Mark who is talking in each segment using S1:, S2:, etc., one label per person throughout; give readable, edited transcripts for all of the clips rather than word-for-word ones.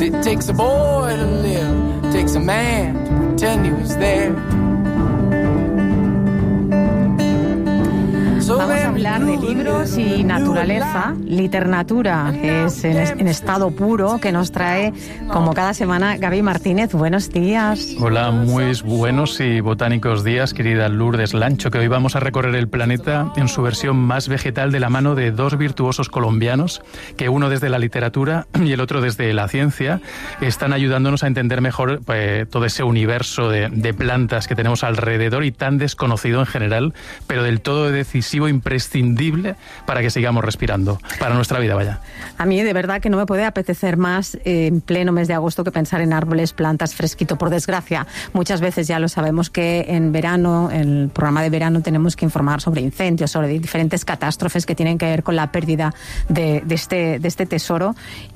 S1: It takes a boy to live, it takes a man to pretend he was there.
S2: Vamos a hablar de libros y naturaleza. Literatura es en estado puro, que nos trae, como cada semana, Gaby Martínez. Buenos días.
S3: Hola, muy buenos y botánicos días, querida Lourdes Lancho, que hoy vamos a recorrer el planeta en su versión más vegetal de la mano de dos virtuosos colombianos, que uno desde la literatura y el otro desde la ciencia están ayudándonos a entender mejor todo ese universo de plantas que tenemos alrededor y tan desconocido en general, pero del todo decisivo, imprescindible para que sigamos respirando, para nuestra vida, vaya.
S2: A mí de verdad que no me puede apetecer más en pleno mes de agosto que pensar en árboles, plantas, fresquito. Por desgracia, muchas veces ya lo sabemos que en verano, en el programa de verano, tenemos que informar sobre incendios, sobre diferentes catástrofes que tienen que ver con la pérdida de este tesoro.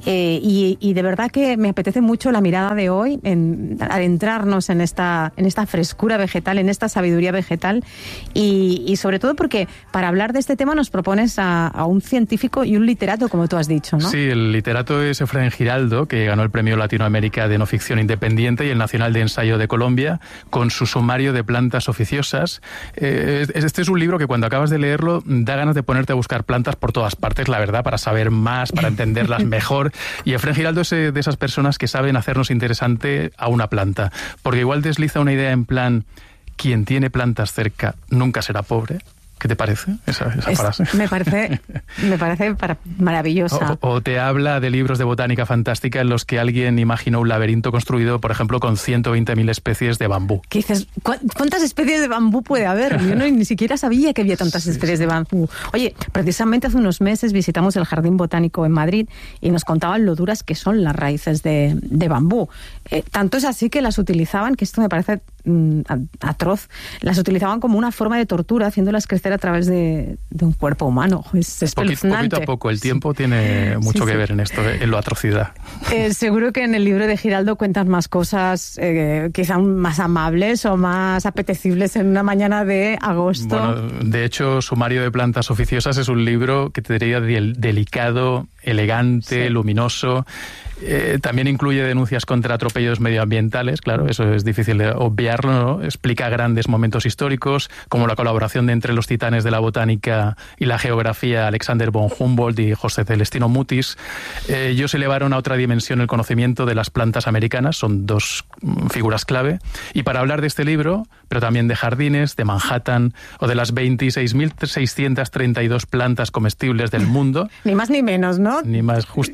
S2: Y de verdad que me apetece mucho la mirada de hoy, en adentrarnos en esta frescura vegetal, en esta sabiduría vegetal y sobre todo porque para hablar de este tema nos propones a un científico y un literato, como tú has dicho, ¿no?
S3: Sí, el literato es Efrén Giraldo, que ganó el Premio Latinoamérica de No Ficción Independiente y el Nacional de Ensayo de Colombia, con su sumario de plantas oficiosas. Este es un libro que cuando acabas de leerlo da ganas de ponerte a buscar plantas por todas partes, la verdad, para saber más, para entenderlas mejor. Y Efrén Giraldo es de esas personas que saben hacernos interesante a una planta, porque igual desliza una idea en plan: quien tiene plantas cerca nunca será pobre. ¿Qué te parece esa frase?
S2: Me parece maravillosa.
S3: O te habla de libros de botánica fantástica en los que alguien imaginó un laberinto construido, por ejemplo, con 120.000 especies de bambú.
S2: ¿Qué dices? ¿Cuántas especies de bambú puede haber? Yo ni siquiera sabía que había tantas especies de bambú. Oye, precisamente hace unos meses visitamos el Jardín Botánico en Madrid y nos contaban lo duras que son las raíces de bambú. Tanto es así que las utilizaban, que esto me parece atroz, las utilizaban como una forma de tortura, haciéndolas crecer a través de un cuerpo humano. Es espeluznante.
S3: Poquito a poco, el tiempo tiene mucho que ver en esto, en la atrocidad.
S2: Seguro que en el libro de Giraldo cuentas más cosas, quizá más amables o más apetecibles en una mañana de agosto.
S3: Bueno, de hecho, Sumario de Plantas Oficiosas es un libro que te diría delicado, elegante, luminoso. También incluye denuncias contra atropellos medioambientales, claro, eso es difícil de obviarlo, ¿no? Explica grandes momentos históricos, como la colaboración entre los titanes de la botánica y la geografía, Alexander von Humboldt y José Celestino Mutis. Ellos elevaron a otra dimensión el conocimiento de las plantas americanas, son dos figuras clave. Y para hablar de este libro, pero también de jardines, de Manhattan, o de las 26.632 plantas comestibles del mundo.
S2: Ni más ni menos, ¿no?
S3: Ni más, justo.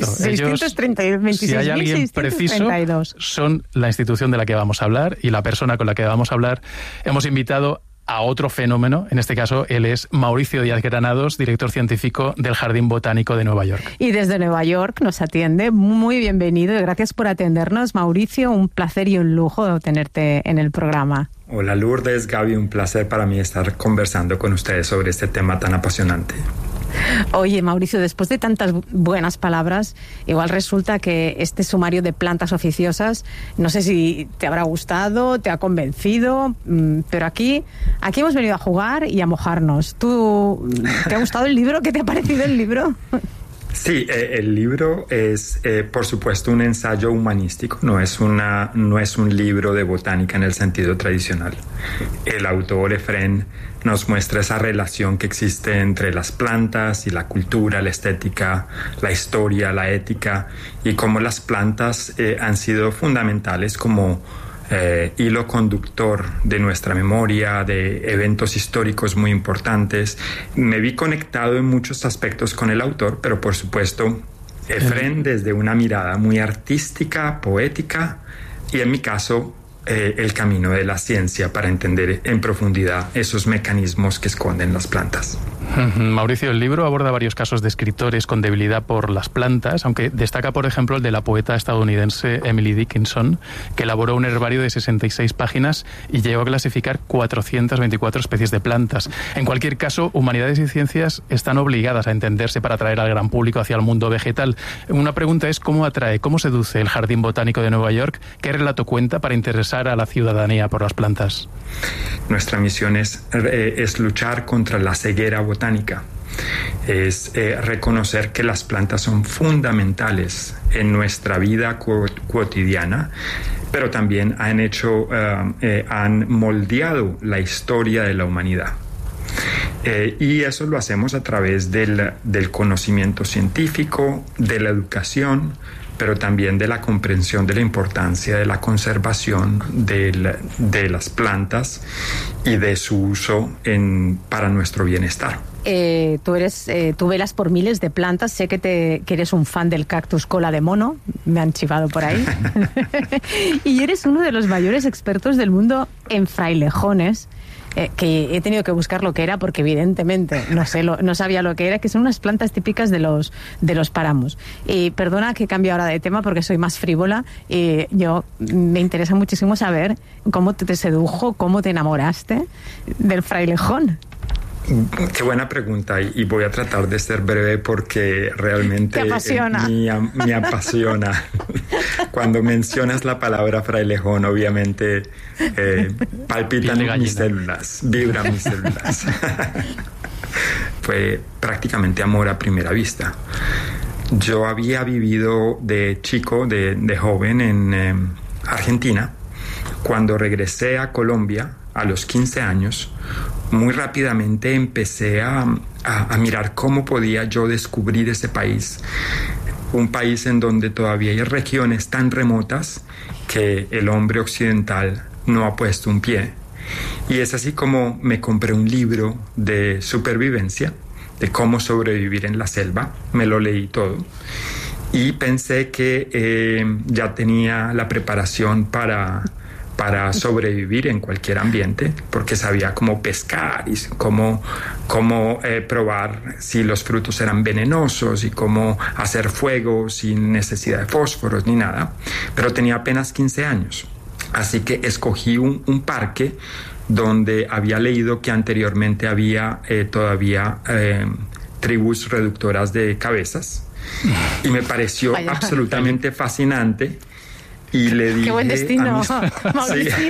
S2: 632.
S3: Si hay alguien preciso, son la institución de la que vamos a hablar y la persona con la que vamos a hablar. Hemos invitado a otro fenómeno, en este caso él es Mauricio Díaz Granados, director científico del Jardín Botánico de Nueva York.
S2: Y desde Nueva York nos atiende. Muy bienvenido y gracias por atendernos, Mauricio. Un placer y un lujo tenerte en el programa.
S4: Hola Lourdes, Gaby, un placer para mí estar conversando con ustedes sobre este tema tan apasionante.
S2: Oye, Mauricio, después de tantas buenas palabras, igual resulta que este sumario de plantas oficiosas, no sé si te habrá gustado, te ha convencido, pero aquí hemos venido a jugar y a mojarnos. ¿Te ha gustado el libro? ¿Qué te ha parecido el libro?
S4: Sí, el libro es, por supuesto, un ensayo humanístico, no es un libro de botánica en el sentido tradicional. El autor Efrén nos muestra esa relación que existe entre las plantas y la cultura, la estética, la historia, la ética, y cómo las plantas han sido fundamentales como hilo conductor de nuestra memoria, de eventos históricos muy importantes. Me vi conectado en muchos aspectos con el autor, pero por supuesto Efrén desde una mirada muy artística, poética, y en mi caso el camino de la ciencia para entender en profundidad esos mecanismos que esconden las plantas.
S3: Mauricio, el libro aborda varios casos de escritores con debilidad por las plantas, aunque destaca, por ejemplo, el de la poeta estadounidense Emily Dickinson, que elaboró un herbario de 66 páginas y llegó a clasificar 424 especies de plantas. En cualquier caso, humanidades y ciencias están obligadas a entenderse para atraer al gran público hacia el mundo vegetal. Una pregunta es: ¿cómo atrae, cómo seduce el Jardín Botánico de Nueva York? ¿Qué relato cuenta para interesar a la ciudadanía por las plantas?
S4: Nuestra misión es luchar contra la ceguera botánica. Es reconocer que las plantas son fundamentales en nuestra vida cotidiana, pero también han moldeado la historia de la humanidad. Y eso lo hacemos a través del conocimiento científico, de la educación, pero también de la comprensión de la importancia de la conservación de las plantas y de su uso para nuestro bienestar.
S2: Tú velas por miles de plantas. Sé que eres un fan del cactus cola de mono. Me han chivado por ahí. Y eres uno de los mayores expertos del mundo en frailejones. Que he tenido que buscar lo que era porque evidentemente no sabía lo que era, que son unas plantas típicas de los páramos. Perdona que cambie ahora de tema porque soy más frívola. Me interesa muchísimo saber cómo te sedujo, cómo te enamoraste del frailejón.
S4: Qué buena pregunta, y voy a tratar de ser breve porque realmente me apasiona. Cuando mencionas la palabra frailejón, obviamente palpitan mis células, vibran mis células. Fue prácticamente amor a primera vista. Yo había vivido de chico, de joven en Argentina. Cuando regresé a Colombia a los 15 años, muy rápidamente empecé a mirar cómo podía yo descubrir ese país. Un país en donde todavía hay regiones tan remotas que el hombre occidental no ha puesto un pie. Y es así como me compré un libro de supervivencia, de cómo sobrevivir en la selva. Me lo leí todo y pensé que ya tenía la preparación para sobrevivir en cualquier ambiente, porque sabía cómo pescar y cómo probar si los frutos eran venenosos y cómo hacer fuego sin necesidad de fósforos ni nada, pero tenía apenas 15 años. Así que escogí un parque donde había leído que anteriormente había todavía tribus reductoras de cabezas, y me pareció absolutamente fascinante. Y le dije,
S2: qué buen destino, Mauricio.
S4: Sí.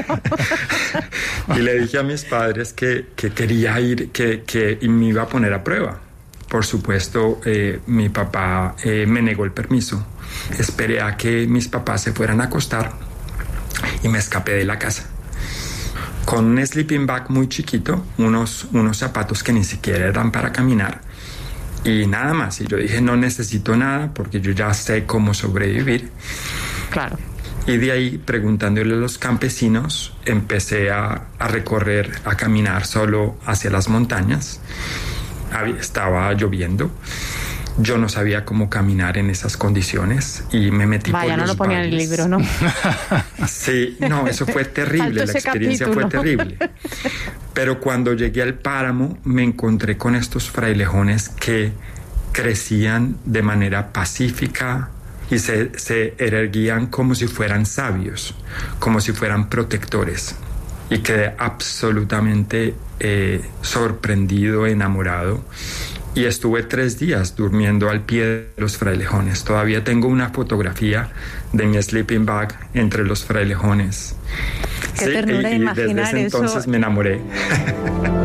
S4: Y le dije a mis padres que quería ir, que me iba a poner a prueba. Por supuesto, mi papá me negó el permiso. Esperé a que mis papás se fueran a acostar y me escapé de la casa. Con un sleeping bag muy chiquito, unos zapatos que ni siquiera eran para caminar, y nada más. Y yo dije, no necesito nada porque yo ya sé cómo sobrevivir.
S2: Claro.
S4: Y de ahí, preguntándole a los campesinos, empecé a recorrer, a caminar solo hacia las montañas. Estaba lloviendo. Yo no sabía cómo caminar en esas condiciones y me metí por los valles.
S2: No lo ponía en el libro, ¿no?
S4: Sí, no, eso fue terrible. La experiencia fue terrible. Pero cuando llegué al páramo, me encontré con estos frailejones que crecían de manera pacífica y se erguían como si fueran sabios, como si fueran protectores. Y quedé absolutamente sorprendido, enamorado. Y estuve 3 días durmiendo al pie de los frailejones. Todavía tengo una fotografía de mi sleeping bag entre los frailejones.
S2: Qué ternura imaginar
S4: desde ese entonces
S2: eso.
S4: me enamoré.